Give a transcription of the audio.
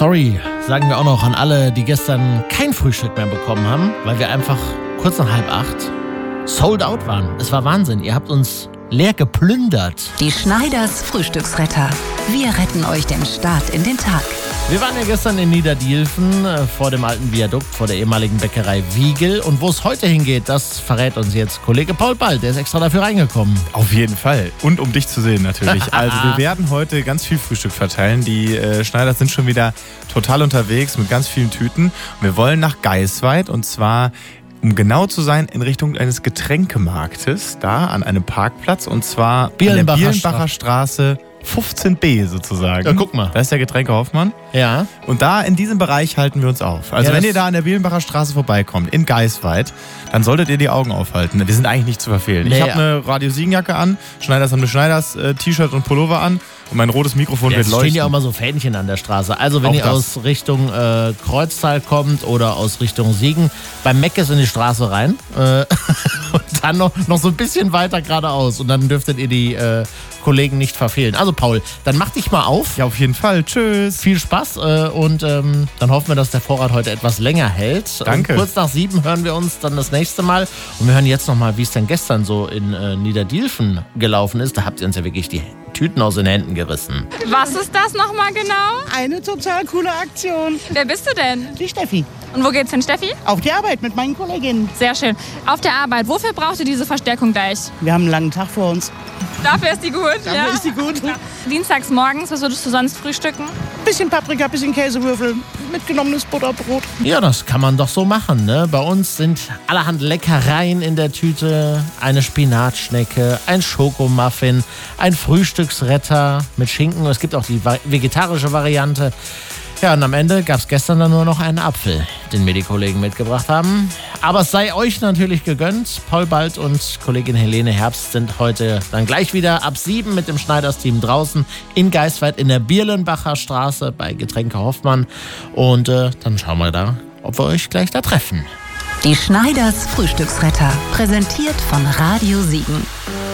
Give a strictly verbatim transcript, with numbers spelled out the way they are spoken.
Sorry, sagen wir auch noch an alle, die gestern kein Frühstück mehr bekommen haben, weil wir einfach kurz nach halb acht sold out waren. Es war Wahnsinn. Ihr habt uns leer geplündert. Die Schneiders Frühstücksretter. Wir retten euch den Start in den Tag. Wir waren ja gestern in Niederdielfen äh, vor dem alten Viadukt, vor der ehemaligen Bäckerei Wiegel. Und wo es heute hingeht, das verrät uns jetzt Kollege Paul Ball. Der ist extra dafür reingekommen. Auf jeden Fall. Und um dich zu sehen natürlich. Also wir werden heute ganz viel Frühstück verteilen. Die äh, Schneiders sind schon wieder total unterwegs mit ganz vielen Tüten. Und wir wollen nach Geisweid und zwar, um genau zu sein, in Richtung eines Getränkemarktes, da an einem Parkplatz und zwar Bielenbacher an der Bielenbacher Straße fünfzehn b sozusagen. Ja, guck mal. Da ist der Getränke Hoffmann. Ja. Und da in diesem Bereich halten wir uns auf. Also Ja, wenn das- ihr da an der Bielenbacher Straße vorbeikommt, in Geisweid, dann solltet ihr die Augen aufhalten. Die sind eigentlich nicht zu verfehlen. Nee, ich habe ja. eine Radio Siegenjacke an, Schneiders haben eine Schneiders äh, T-Shirt und Pullover an und mein rotes Mikrofon wird Jetzt leuchten. stehen ja auch mal so Fähnchen an der Straße. Also wenn Auch ihr das. aus Richtung äh, Kreuztal kommt oder aus Richtung Siegen, beim Meckes in die Straße rein äh, und dann noch, noch so ein bisschen weiter geradeaus und dann dürftet ihr die äh, Kollegen nicht verfehlen. Also Paul, dann mach dich mal auf. Ja, auf jeden Fall. Tschüss. Viel Spaß äh, und ähm, dann hoffen wir, dass der Vorrat heute etwas länger hält. Danke. Und kurz nach sieben hören wir uns dann das nächste Mal. Und wir hören jetzt nochmal, wie es denn gestern so in äh, Niederdielfen gelaufen ist. Da habt ihr uns ja wirklich die Tüten aus den Händen gerissen. Was ist das nochmal genau? Eine total coole Aktion. Wer bist du denn? Die Steffi. Und wo geht's hin, Steffi? Auf die Arbeit mit meinen Kolleginnen. Sehr schön. Auf der Arbeit. Wofür braucht ihr diese Verstärkung gleich? Wir haben einen langen Tag vor uns. Dafür ist die gut, Dafür ja? ist die gut. Dienstags morgens, was würdest du sonst frühstücken? Bisschen Paprika, bisschen Käsewürfel, mitgenommenes Butterbrot. Ja, das kann man doch so machen, ne? Bei uns sind allerhand Leckereien in der Tüte. Eine Spinatschnecke, ein Schokomuffin, ein Frühstücksretter mit Schinken. Es gibt auch die va- vegetarische Variante. Ja, und am Ende gab es gestern dann nur noch einen Apfel, den mir die Kollegen mitgebracht haben. Aber es sei euch natürlich gegönnt. Paul Bald und Kollegin Helene Herbst sind heute dann gleich wieder ab sieben mit dem Schneiders-Team draußen in Geisweid in der Bielenbacher Straße bei Getränke Hoffmann. Und äh, dann schauen wir da, ob wir euch gleich da treffen. Die Schneiders Frühstücksretter. Präsentiert von Radio Siegen.